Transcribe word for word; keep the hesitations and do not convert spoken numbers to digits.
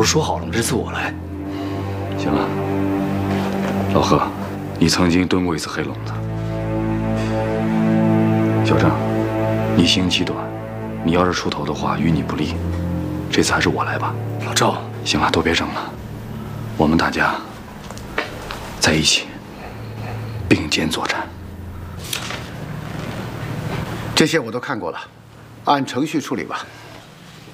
是说好了吗？这次我来。 行了，老贺，你曾经蹲过一次黑笼子。小郑，你刑期短，你要是出头的话，与你不利。这次还是我来吧。 老赵， 行了，都别争了，我们大家在一起并肩作战。 这些我都看过了，按程序处理吧。